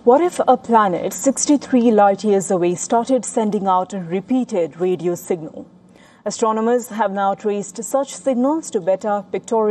What if a planet 63 light years away started sending out a repeated radio signal? Astronomers have now traced such signals to better pictorial